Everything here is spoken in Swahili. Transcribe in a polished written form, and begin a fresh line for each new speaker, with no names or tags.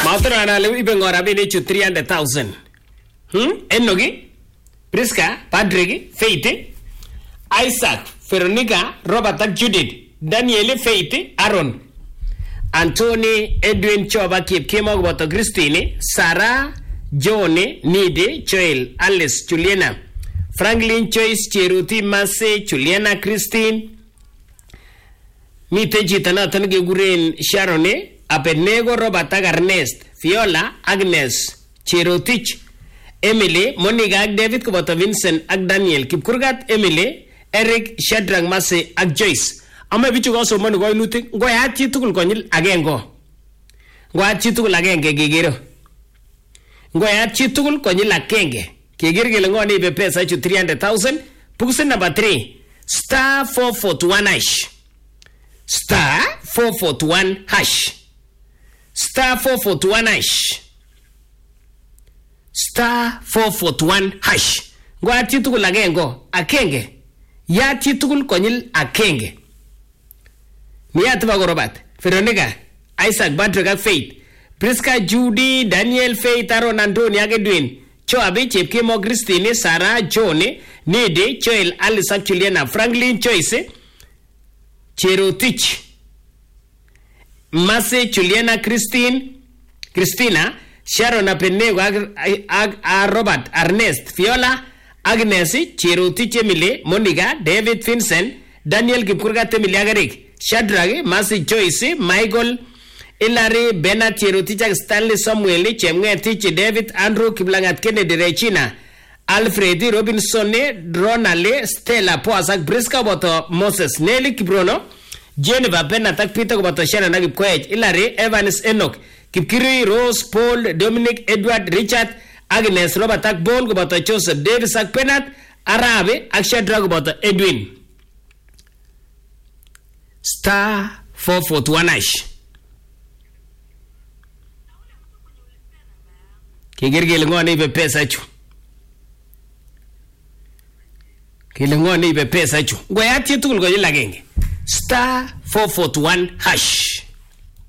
Matro anale ibe ngora bini chu 300,000. Enogi, Priska, Patrick, Faith, Isaac, Veronica, Robert and Judith, Daniel, Faith, Aaron, Anthony, Edwin, Choba, Kimo, Boto, Christine, Sarah, Johnny, Nide, Joel, Alice, Juliana, Franklin, Choice, Cheruti, Massey, Juliana, Christine, Mite Jitana, Tangurin, Sharone, Abednego, Robert, Ernest, Viola, Agnes, Cherotich, Emily, Monica, David, Kubota, Vincent, Ag Daniel, Kipkurgat, Emily, Eric, Shadrach, Massey, Ag Joyce. Ama bichu also monu go inuti, go hati tukul konyil agengo. Go hati tukul agenge gigiro. Go hati tukul konyil akenge. Kigirgil ngo ni pesa chu 300,000. Pukusin number 3. Star 441 hash. Star 441 hash. Star 441 hash. Star 441 hash. Go hati tukul agengo. Akenge. Yati tukul konyil akenge. Niyatwa Gorobat, Veronica, Isaac, Patrick, Faith, Priska, Judy, Daniel, Faith, Aaron, Anthony, Agedwin, Choabi, Chepkimo, Christine, Sarah, Johnny, Nede, Joel, Alice, Juliana, Franklin, Choice, Cherotich, Massey, Juliana, Christina, Sharon, Apenego, Robert, Ernest, Viola, Agnes, Cherotich, Emily, Monica, David, Vincent, Daniel, Kipkurga, Temiliagarik, Shadrach, Massey, Joyce, Michael, Hilary, Bernard, Cherotich, Stanley, Samuel, Chemngetich, David, Andrew, Kiblangat, Kennedy, Regina, Alfred, Robinson, Ronald, Stella, Poasak, Briska, Boto, Moses, Nelly, Kibrono, Jennifer, Benatak, Peter, Boto, Shannon, Kwej, Hilary, Evans, Enoch, Kipkiri, Rose, Paul, Dominic, Edward, Richard, Agnes, Robert, Takbon, Boto, Joseph, David, Sak, Penat, Arabe, Shadrach, Boto, Edwin. Star 441 hash. Kigirgil ngoni ibe pesa chu. Kilingoni ibe pesa chu. Ngoyati tukul go yilagenge. Star 441 hash.